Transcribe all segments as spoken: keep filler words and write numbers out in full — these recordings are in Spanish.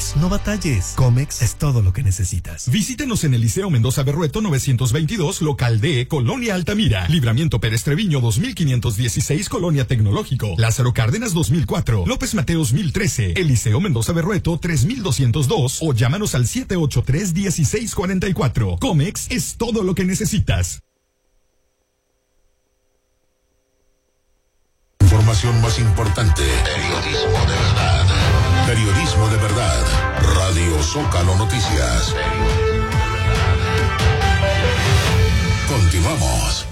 Comex. No batalles. Comex es todo lo que necesitas. Visítenos en el Liceo Mendoza Berrueto novecientos veintidós, local D, Colonia Altamira. Libramiento Pérez Treviño dos mil quinientos dieciséis, Colonia Tecnológico. Lázaro Cárdenas dos mil cuatro. López Mateos mil trece. El Liceo Mendoza Berrueto tres mil doscientos dos o llámanos al siete ocho tres, uno seis cuatro cuatro. Comex es todo lo que necesitas. Información más importante. Periodismo de verdad. Periodismo de verdad. Radio Zócalo Noticias. Continuamos.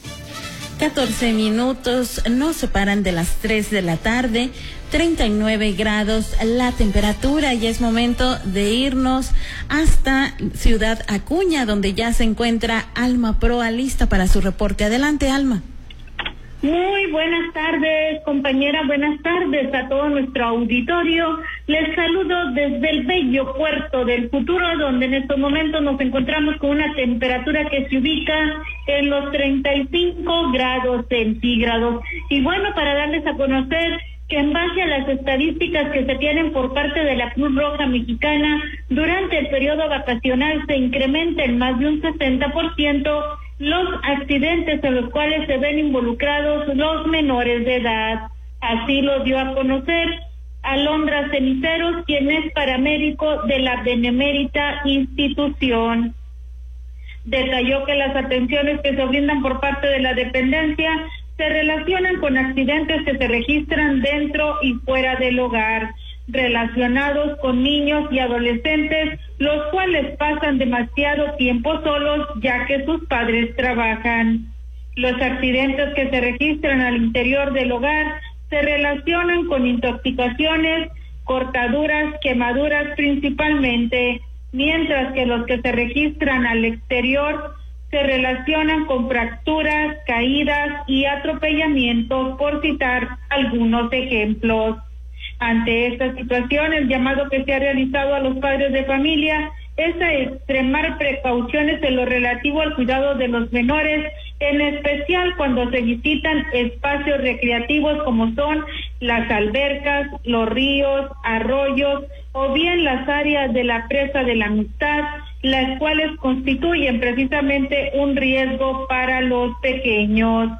catorce minutos nos separan de las tres de la tarde, treinta y nueve grados la temperatura, y es momento de irnos hasta Ciudad Acuña, donde ya se encuentra Alma Proa lista para su reporte. Adelante, Alma. Muy buenas tardes, compañera, buenas tardes a todo nuestro auditorio. Les saludo desde el bello puerto del futuro, donde en estos momentos nos encontramos con una temperatura que se ubica en los treinta y cinco grados centígrados. Y bueno, para darles a conocer que en base a las estadísticas que se tienen por parte de la Cruz Roja Mexicana, durante el periodo vacacional se incrementa en más de un sesenta por ciento los accidentes en los cuales se ven involucrados los menores de edad. Así lo dio a conocer Alondra Ceniceros, quien es paramédico de la benemérita institución. Detalló que las atenciones que se brindan por parte de la dependencia se relacionan con accidentes que se registran dentro y fuera del hogar, relacionados con niños y adolescentes, los cuales pasan demasiado tiempo solos ya que sus padres trabajan. Los accidentes que se registran al interior del hogar se relacionan con intoxicaciones, cortaduras, quemaduras principalmente, mientras que los que se registran al exterior se relacionan con fracturas, caídas y atropellamientos, por citar algunos ejemplos. Ante esta situación, el llamado que se ha realizado a los padres de familia es a extremar precauciones en lo relativo al cuidado de los menores, en especial cuando se visitan espacios recreativos como son las albercas, los ríos, arroyos o bien las áreas de la presa de la Amistad, las cuales constituyen precisamente un riesgo para los pequeños.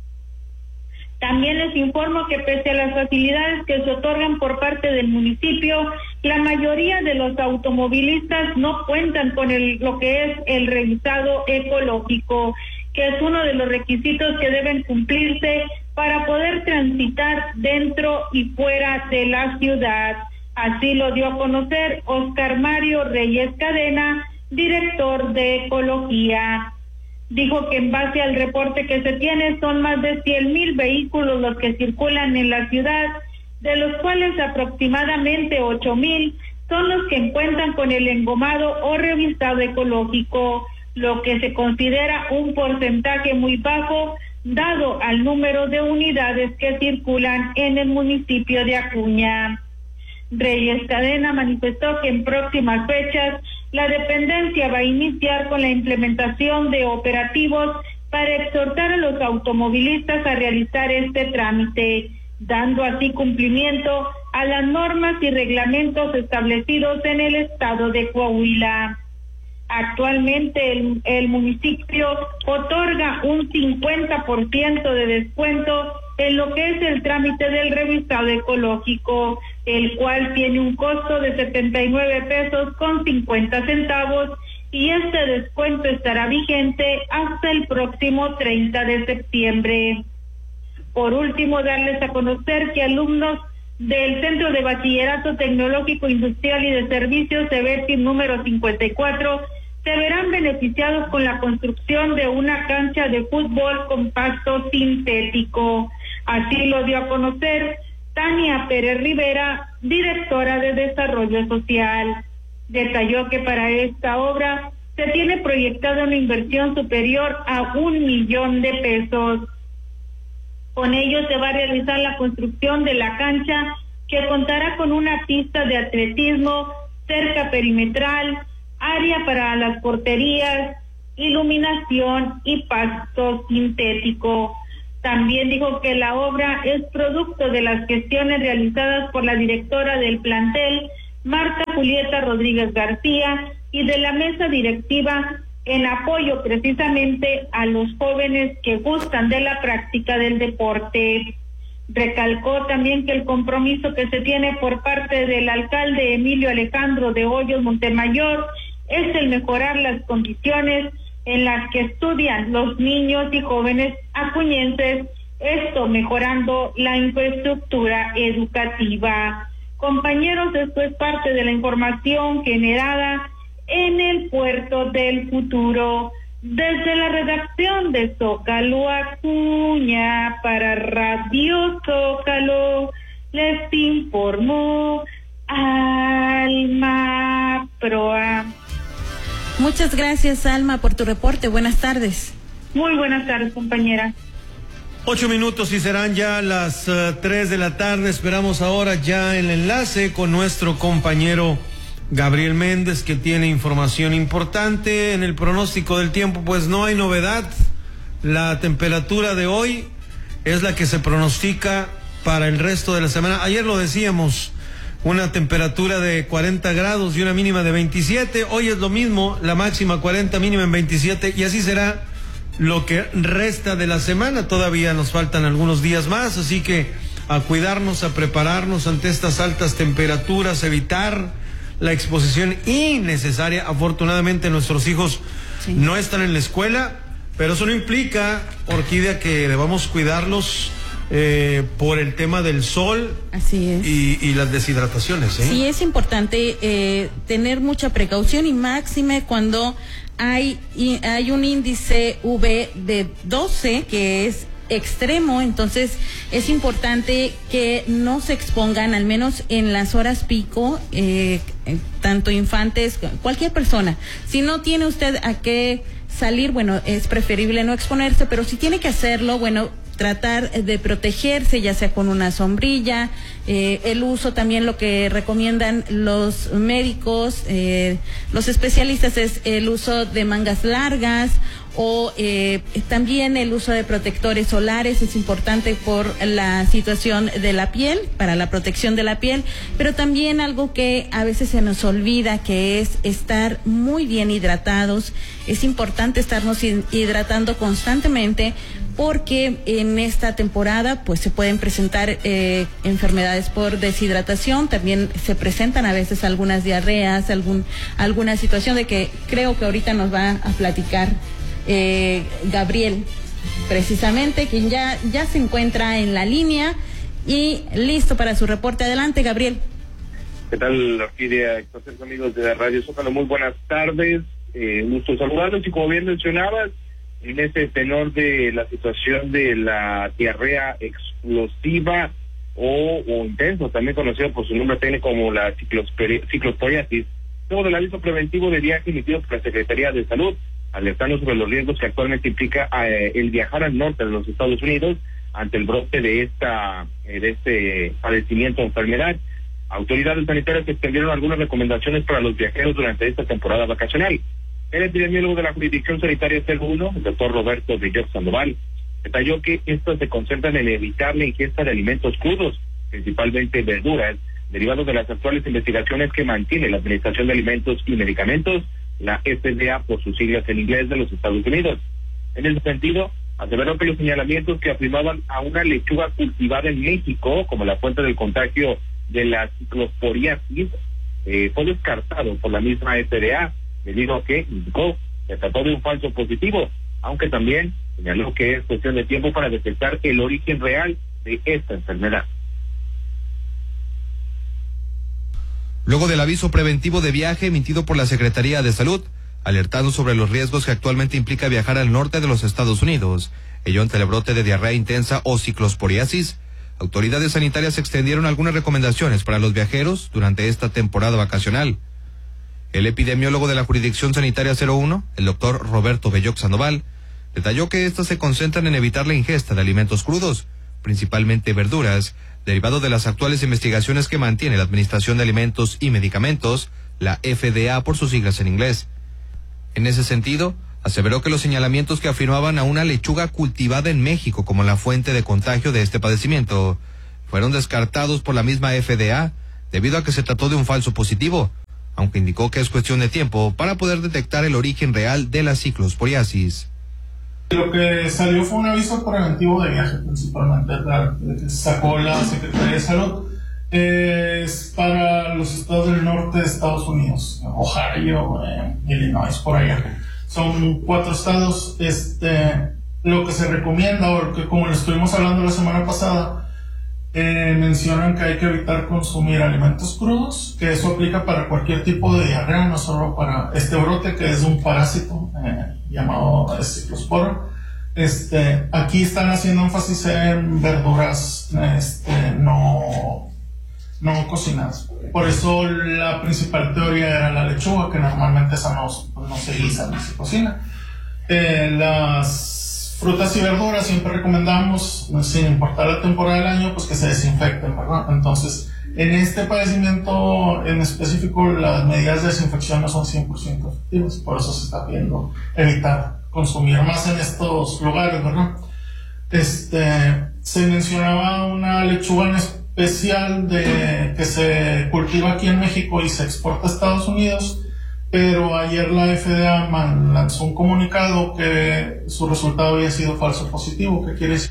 También les informo que pese a las facilidades que se otorgan por parte del municipio, la mayoría de los automovilistas no cuentan con el, lo que es el revisado ecológico, que es uno de los requisitos que deben cumplirse para poder transitar dentro y fuera de la ciudad. Así lo dio a conocer Oscar Mario Reyes Cadena, director de Ecología. Dijo que en base al reporte que se tiene son más de cien mil vehículos los que circulan en la ciudad, de los cuales aproximadamente ocho mil son los que cuentan con el engomado o revisado ecológico, lo que se considera un porcentaje muy bajo dado al número de unidades que circulan en el municipio de Acuña. Reyes Cadena manifestó que en próximas fechas la dependencia va a iniciar con la implementación de operativos para exhortar a los automovilistas a realizar este trámite, dando así cumplimiento a las normas y reglamentos establecidos en el estado de Coahuila. Actualmente el, el municipio otorga un cincuenta por ciento de descuento en lo que es el trámite del revisado ecológico, el cual tiene un costo de setenta y nueve pesos con cincuenta centavos, y este descuento estará vigente hasta el próximo treinta de septiembre. Por último, darles a conocer que alumnos del Centro de Bachillerato Tecnológico Industrial y de Servicios CEBETI número cincuenta y cuatro se verán beneficiados con la construcción de una cancha de fútbol con pasto sintético. Así lo dio a conocer Tania Pérez Rivera, directora de Desarrollo Social. Detalló que para esta obra se tiene proyectada una inversión superior a un millón de pesos. Con ello se va a realizar la construcción de la cancha, que contará con una pista de atletismo, cerca perimetral, área para las porterías, iluminación y pasto sintético. También dijo que la obra es producto de las gestiones realizadas por la directora del plantel, Marta Julián Julieta Rodríguez García y de la mesa directiva en apoyo precisamente a los jóvenes que gustan de la práctica del deporte. Recalcó también que el compromiso que se tiene por parte del alcalde Emilio Alejandro de Hoyos Montemayor es el mejorar las condiciones en las que estudian los niños y jóvenes acuñenses, esto mejorando la infraestructura educativa. Compañeros, esto es parte de la información generada en el Puerto del Futuro. Desde la redacción de Zócalo Acuña para Radio Zócalo, les informó Alma Proa. Muchas gracias, Alma, por tu reporte. Buenas tardes. Muy buenas tardes, compañera. Ocho minutos y serán ya las uh, tres de la tarde. Esperamos ahora ya el enlace con nuestro compañero Gabriel Méndez, que tiene información importante. En el pronóstico del tiempo, pues no hay novedad. La temperatura de hoy es la que se pronostica para el resto de la semana. Ayer lo decíamos, una temperatura de cuarenta grados y una mínima de veintisiete. Hoy es lo mismo, la máxima cuarenta, mínima en veintisiete, y así será lo que resta de la semana. Todavía nos faltan algunos días más, así que a cuidarnos, a prepararnos ante estas altas temperaturas, evitar la exposición innecesaria. Afortunadamente nuestros hijos sí. no están en la escuela, pero eso no implica, Orquídea, que debamos cuidarlos eh, por el tema del sol. Así es. y, y las deshidrataciones, ¿eh? Sí, es importante eh, tener mucha precaución, y máxime cuando hay, y, hay un índice U V de doce, que es extremo. Entonces es importante que no se expongan, al menos en las horas pico, eh, tanto infantes, cualquier persona. Si no tiene usted a qué salir, bueno, es preferible no exponerse, pero si tiene que hacerlo, bueno, tratar de protegerse, ya sea con una sombrilla, eh, el uso también, lo que recomiendan los médicos, eh, los especialistas, es el uso de mangas largas, o eh, también el uso de protectores solares. Es importante por la situación de la piel, para la protección de la piel, pero también algo que a veces se nos olvida, que es estar muy bien hidratados. Es importante estarnos hidratando constantemente, porque en esta temporada pues se pueden presentar eh, enfermedades por deshidratación. También se presentan a veces algunas diarreas, algún alguna situación de que creo que ahorita nos va a platicar Eh, Gabriel, precisamente, quien ya, ya se encuentra en la línea y listo para su reporte. Adelante, Gabriel. ¿Qué tal, Orquídea? Entonces, amigos de Radio Zócalo, muy buenas tardes. Eh, un gusto saludarlos, y como bien mencionabas, en ese tenor de la situación de la diarrea explosiva o, o intenso, también conocido por su nombre técnico como la ciclosporiasis, luego del aviso preventivo de viaje emitido por la Secretaría de Salud, alertando sobre los riesgos que actualmente implica eh, el viajar al norte de los Estados Unidos ante el brote de esta eh, de este padecimiento o enfermedad. Autoridades sanitarias extendieron algunas recomendaciones para los viajeros durante esta temporada vacacional. El epidemiólogo de la jurisdicción sanitaria cero uno, el doctor Roberto Belloc Sandoval, detalló que estos se concentran en evitar la ingesta de alimentos crudos, principalmente verduras, derivados de las actuales investigaciones que mantiene la Administración de Alimentos y Medicamentos, la F D A por sus siglas en inglés, de los Estados Unidos. En ese sentido, aseveró que los señalamientos que afirmaban a una lechuga cultivada en México como la fuente del contagio de la ciclosporiasis eh, fue descartado por la misma F D A, debido a que, indicó, se trató de un falso positivo, aunque también señaló que es cuestión de tiempo para detectar el origen real de esta enfermedad. Luego del aviso preventivo de viaje emitido por la Secretaría de Salud, alertando sobre los riesgos que actualmente implica viajar al norte de los Estados Unidos, ello ante el brote de diarrea intensa o ciclosporiasis, autoridades sanitarias extendieron algunas recomendaciones para los viajeros durante esta temporada vacacional. El epidemiólogo de la jurisdicción sanitaria cero uno, el doctor Roberto Belloc Sandoval, detalló que estas se concentran en evitar la ingesta de alimentos crudos, principalmente verduras, derivado de las actuales investigaciones que mantiene la Administración de Alimentos y Medicamentos, la F D A por sus siglas en inglés. En ese sentido, aseveró que los señalamientos que afirmaban a una lechuga cultivada en México como la fuente de contagio de este padecimiento fueron descartados por la misma F D A, debido a que se trató de un falso positivo, aunque indicó que es cuestión de tiempo para poder detectar el origen real de la ciclosporiasis. Lo que salió fue un aviso preventivo de viaje, principalmente, que sacó la Secretaría de Salud. Es para los estados del norte de Estados Unidos, Ohio, eh, Illinois, por allá. Son cuatro estados. Este, lo que se recomienda, o que como le estuvimos hablando la semana pasada, Eh, mencionan que hay que evitar consumir alimentos crudos, que eso aplica para cualquier tipo de diarrea, no solo para este brote que es un parásito eh, llamado ciclospora. Este, aquí están haciendo énfasis en verduras este, no, no cocinadas. Por eso la principal teoría era la lechuga, que normalmente esa no, no se guisa ni se cocina. Eh, las frutas y verduras siempre recomendamos, sin importar la temporada del año, pues que se desinfecten, ¿verdad? Entonces, en este padecimiento en específico, las medidas de desinfección no son cien por ciento efectivas, por eso se está pidiendo evitar consumir más en estos lugares, ¿verdad? Este, se mencionaba una lechuga en especial de, que se cultiva aquí en México y se exporta a Estados Unidos, pero ayer la F D A lanzó un comunicado que su resultado había sido falso positivo. ¿Qué quiere decir?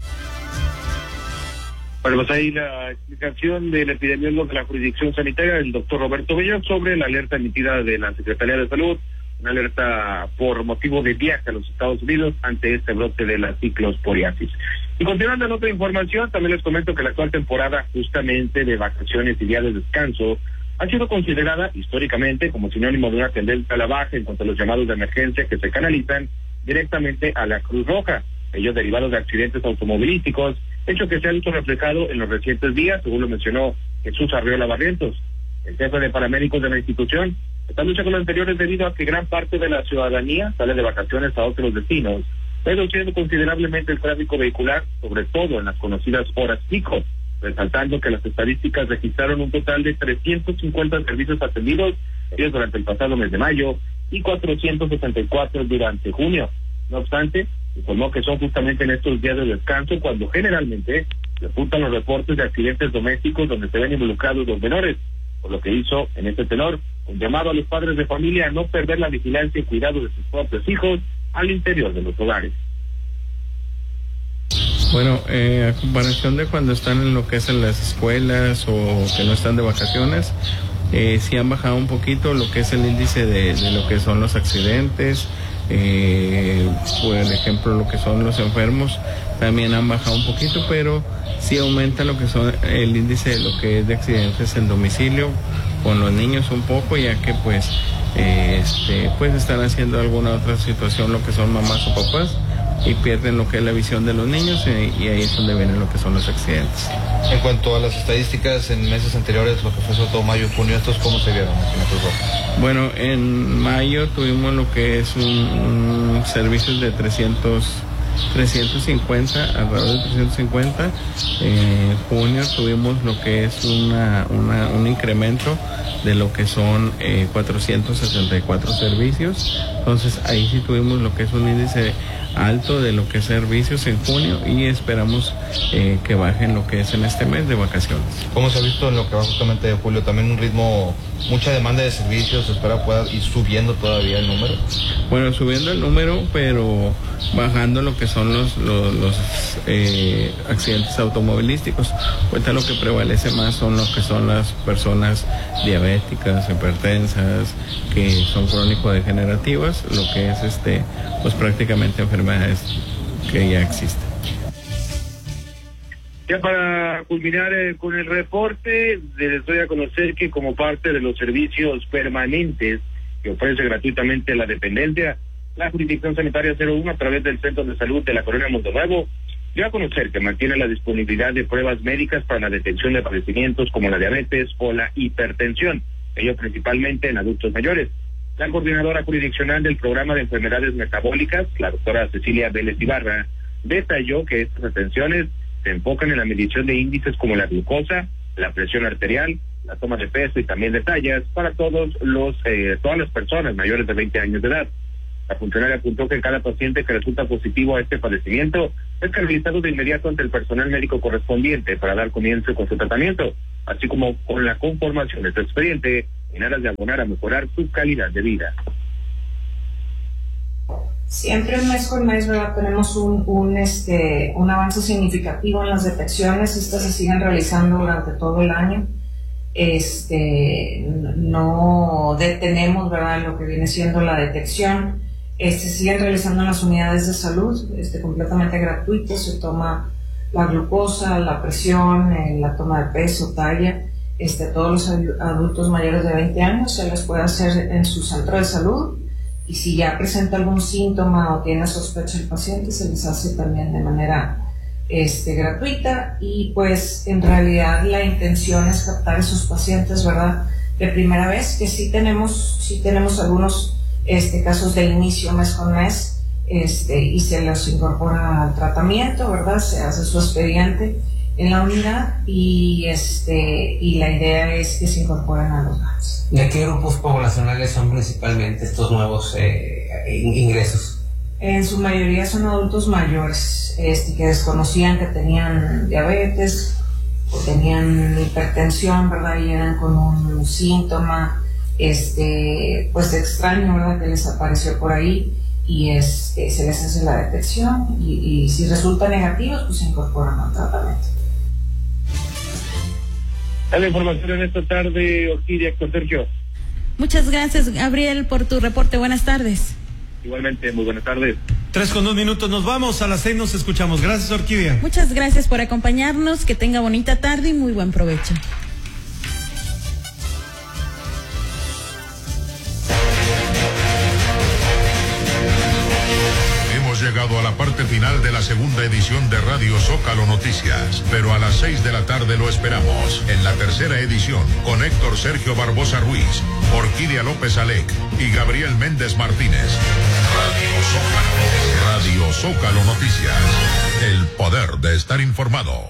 Bueno, pues ahí la explicación del epidemiólogo de la jurisdicción sanitaria, el doctor Roberto Bello, sobre la alerta emitida de la Secretaría de Salud, una alerta por motivo de viaje a los Estados Unidos ante este brote de la ciclosporiasis. Y continuando en otra información, también les comento que la actual temporada justamente de vacaciones y días de descanso ha sido considerada históricamente como sinónimo de una tendencia a la baja en cuanto a los llamados de emergencia que se canalizan directamente a la Cruz Roja, ellos derivados de accidentes automovilísticos, hecho que se ha visto reflejado en los recientes días, según lo mencionó Jesús Arriola Barrientos, el jefe de paramédicos de la institución. Esta lucha con lo anterior es debido a que gran parte de la ciudadanía sale de vacaciones a otros destinos, reduciendo considerablemente el tráfico vehicular, sobre todo en las conocidas horas pico, resaltando que las estadísticas registraron un total de trescientos cincuenta servicios atendidos, ellos durante el pasado mes de mayo, y cuatrocientos setenta y cuatro durante junio. No obstante, informó que son justamente en estos días de descanso cuando generalmente se apuntan los reportes de accidentes domésticos donde se ven involucrados los menores, por lo que hizo, en este tenor, un llamado a los padres de familia a no perder la vigilancia y cuidado de sus propios hijos al interior de los hogares. Bueno, eh, a comparación de cuando están en lo que es en las escuelas o que no están de vacaciones, eh, sí han bajado un poquito lo que es el índice de, de lo que son los accidentes, eh, por ejemplo lo que son los enfermos, también han bajado un poquito, pero sí aumenta lo que son el índice de lo que es de accidentes en domicilio, con los niños un poco, ya que pues, eh, este, pues están haciendo alguna otra situación lo que son mamás o papás, y pierden lo que es la visión de los niños eh, y ahí es donde vienen lo que son los accidentes. En cuanto a las estadísticas en meses anteriores, lo que fue sobre todo mayo y junio, ¿estos cómo se vieron aquí en la Cruz Roja? Bueno, en mayo tuvimos lo que es un, un servicios de trescientos, trescientos cincuenta, alrededor de trescientos cincuenta. En junio tuvimos lo que es una, una un incremento de lo que son eh, cuatrocientos sesenta y cuatro servicios. Entonces ahí sí tuvimos lo que es un índice alto de lo que es servicios en junio y esperamos eh, que bajen lo que es en este mes de vacaciones. ¿Cómo se ha visto en lo que va justamente de julio? También un ritmo, mucha demanda de servicios, se espera pueda ir subiendo todavía el número. Bueno, subiendo el número, pero bajando lo que son los, los, los eh, accidentes automovilísticos. Ahorita lo que prevalece más son lo que son las personas diabéticas, hipertensas, que son crónico-degenerativas, lo que es este, pues prácticamente enfermedades que ya existen. Ya para culminar eh, con el reporte, les doy a conocer que como parte de los servicios permanentes que ofrece gratuitamente la dependencia, la Jurisdicción Sanitaria cero uno a través del Centro de Salud de la Colonia Montenuevo, dio a conocer que mantiene la disponibilidad de pruebas médicas para la detección de padecimientos como la diabetes o la hipertensión, ello principalmente en adultos mayores. La coordinadora jurisdiccional del programa de enfermedades metabólicas, la doctora Cecilia Vélez Ibarra, detalló que estas atenciones se enfocan en la medición de índices como la glucosa, la presión arterial, la toma de peso y también de tallas para todos los eh, todas las personas mayores de veinte años de edad. La funcionaria apuntó que cada paciente que resulta positivo a este padecimiento es canalizado de inmediato ante el personal médico correspondiente para dar comienzo con su tratamiento, así como con la conformación de su expediente en aras de abonar a mejorar su calidad de vida. Siempre mes con mes, ¿verdad? Tenemos un, un, este, un avance significativo en las detecciones. Estas se siguen realizando durante todo el año. Este, no detenemos, ¿verdad?, lo que viene siendo la detección. Este, se siguen realizando en las unidades de salud, este, completamente gratuitos. Se toma la glucosa, la presión, eh, la toma de peso, talla. Este, todos los adultos mayores de veinte años se les puede hacer en su centro de salud. Y si ya presenta algún síntoma o tiene sospecha el paciente, se les hace también de manera este, gratuita. Y pues en realidad la intención es captar esos pacientes, ¿verdad?, de primera vez, que sí tenemos, sí tenemos algunos este, casos de inicio mes con mes, este, y se los incorpora al tratamiento, ¿verdad? Se hace su expediente en la unidad y, este, y la idea es que se incorporen a los GATS. ¿De qué grupos poblacionales son principalmente estos nuevos eh, ingresos? En su mayoría son adultos mayores este, que desconocían que tenían diabetes o tenían hipertensión, ¿verdad? Y eran con un síntoma este, pues extraño, ¿verdad?, que les apareció por ahí y este, se les hace la detección y, y si resulta negativos, pues se incorporan al tratamiento. A la información en esta tarde, Orquídea, con Sergio. Muchas gracias, Gabriel, por tu reporte. Buenas tardes. Igualmente, muy buenas tardes. Tres con dos minutos, nos vamos, a las seis nos escuchamos. Gracias, Orquídea. Muchas gracias por acompañarnos, que tenga bonita tarde y muy buen provecho. Llegado a la parte final de la segunda edición de Radio Zócalo Noticias, pero a las seis de la tarde lo esperamos en la tercera edición con Héctor Sergio Barbosa Ruiz, Orquídea López Alec y Gabriel Méndez Martínez. Radio Zócalo, Radio Zócalo Noticias, el poder de estar informado.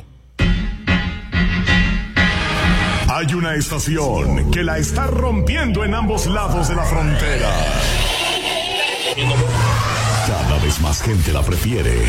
Hay una estación que la está rompiendo en ambos lados de la frontera. Cada vez más gente la prefiere.